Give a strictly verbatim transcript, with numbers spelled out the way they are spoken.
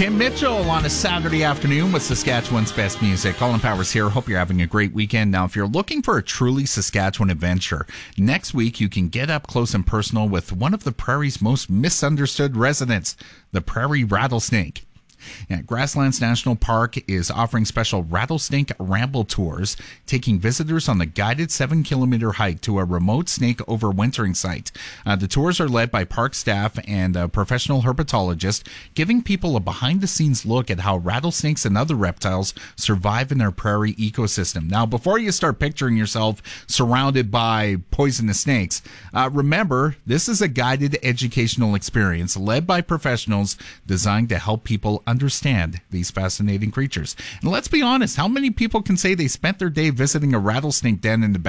Tim Mitchell on a Saturday afternoon with Saskatchewan's best music. Colin Powers here. Hope you're having a great weekend. Now, if you're looking for a truly Saskatchewan adventure, next week you can get up close and personal with one of the prairie's most misunderstood residents, the prairie rattlesnake. Yeah, Grasslands National Park is offering special rattlesnake ramble tours, taking visitors on the guided seven-kilometer hike to a remote snake overwintering site. Uh, the tours are led by park staff and a professional herpetologist, giving people a behind-the-scenes look at how rattlesnakes and other reptiles survive in their prairie ecosystem. Now, before you start picturing yourself surrounded by poisonous snakes, uh, remember, this is a guided educational experience led by professionals designed to help people understand these fascinating creatures. And let's be honest, how many people can say they spent their day visiting a rattlesnake den in the